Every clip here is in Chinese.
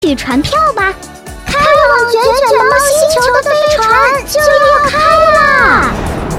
取船票吧，开往卷卷猫星球的飞船就要开啦！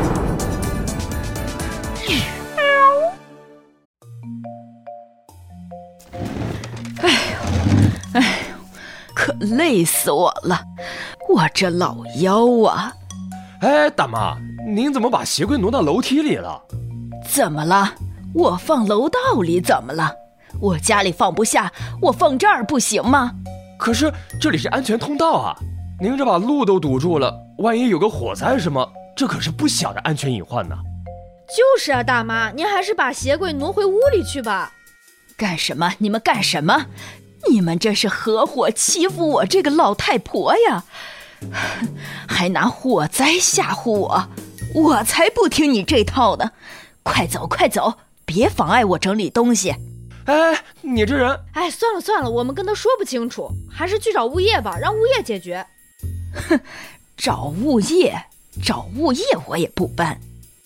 哎呦，可累死我了，我这老腰啊！ 哎，大妈，您怎么把鞋柜挪到楼梯里了？ 怎么了？我放楼道里怎么了？我家里放不下，我放这儿不行吗？ 可是这里是安全通道啊，您这把路都堵住了，万一有个火灾什么，这可是不小的安全隐患呢。 就是啊，大妈，您还是把鞋柜挪回屋里去吧。 干什么？你们干什么？你们这是合伙欺负我这个老太婆呀，还拿火灾吓唬我，我才不听你这套呢！快走快走，别妨碍我整理东西。 哎，你这人…… 哎，算了算了，我们跟他说不清楚，还是去找物业吧，让物业解决。 哼，找物业我也不搬。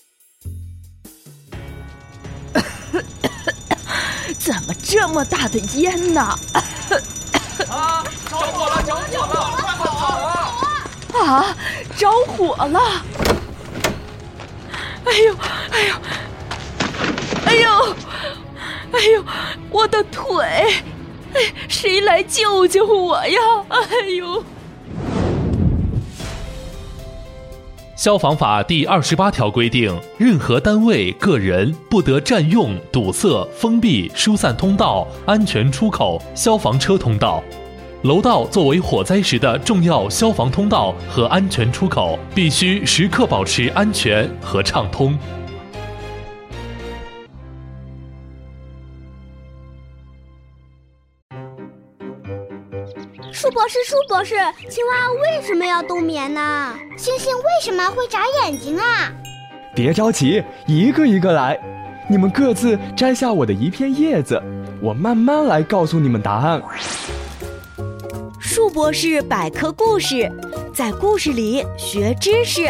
怎么这么大的烟呢？ 啊！着火了！着火了！快跑啊！ 啊！着火了！哎呦！哎呦！哎呦！哎呦！我的腿！哎，谁来救救我呀！哎呦！ 消防法第28条规定，任何单位、个人不得占用、堵塞、封闭、疏散通道、安全出口、消防车通道。楼道作为火灾时的重要消防通道和安全出口，必须时刻保持安全和畅通。 舒博士，青蛙为什么要冬眠呢？星星为什么会眨眼睛啊？ 别着急，一个一个来。你们各自摘下我的一片叶子，我慢慢来告诉你们答案。 树博士百科故事，在故事里学知识。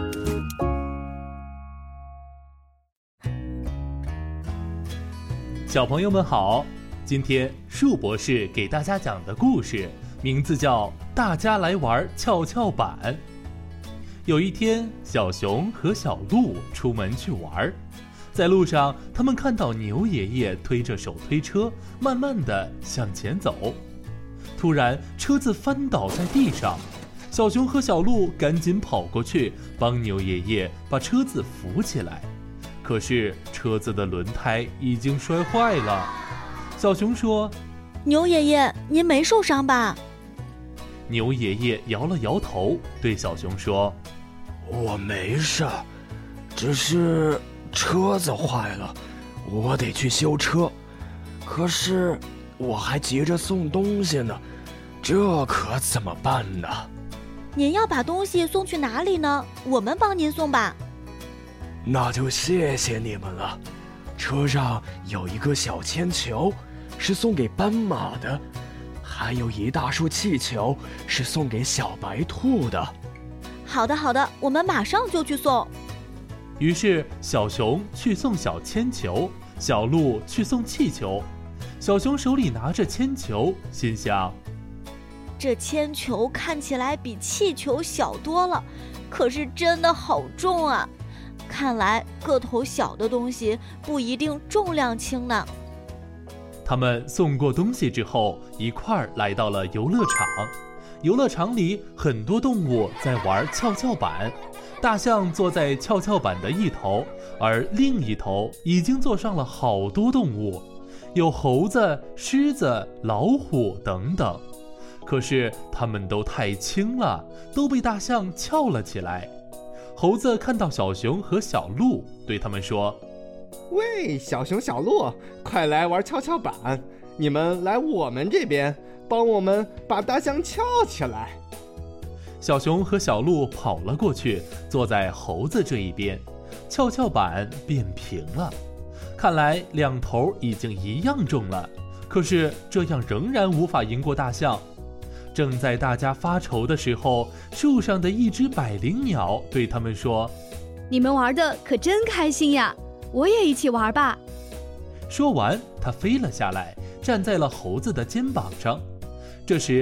小朋友们好，今天树博士给大家讲的故事名字叫《大家来玩跷跷板》。有一天，小熊和小鹿出门去玩，在路上，他们看到牛爷爷推着手推车，慢慢地向前走。突然，车子翻倒在地上，小熊和小鹿赶紧跑过去，帮牛爷爷把车子扶起来。可是，车子的轮胎已经摔坏了。小熊说：“ 牛爷爷，您没受伤吧？” 牛爷爷摇了摇头，对小熊说：“ 我没事，只是车子坏了，我得去修车。可是我还急着送东西呢，这可怎么办呢？” 您要把东西送去哪里呢？我们帮您送吧。 那就谢谢你们了。车上有一个小铅球，是送给斑马的，还有一大束气球，是送给小白兔的。 好的，我们马上就去送。 于是小熊去送小铅球，小鹿去送气球。小熊手里拿着铅球，心想： 这铅球看起来比气球小多了，可是真的好重啊！看来个头小的东西不一定重量轻呢。 他们送过东西之后，一块儿来到了游乐场。游乐场里很多动物在玩跷跷板，大象坐在跷跷板的一头，而另一头已经坐上了好多动物，有猴子、狮子、老虎等等。可是它们都太轻了，都被大象翘了起来。猴子看到小熊和小鹿，对他们说：“ 喂，小熊小鹿，快来玩跷跷板！你们来我们这边，帮我们把大象翘起来。” 小熊和小鹿跑了过去，坐在猴子这一边，跷跷板变平了。看来两头已经一样重了，可是这样仍然无法赢过大象。正在大家发愁的时候，树上的一只百灵鸟对他们说：“ 你们玩的可真开心呀，我也一起玩吧。” 说完，它飞了下来，站在了猴子的肩膀上。这时